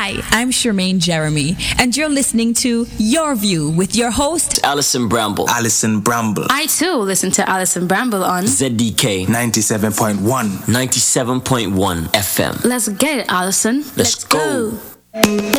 Hi, I'm Charmaine Jeremy, and you're listening to Your View with your host, Alison Bramble. Alison Bramble. I too listen to Alison Bramble on ZDK 97.1. 97.1 FM. Let's get it, Alison. Let's go.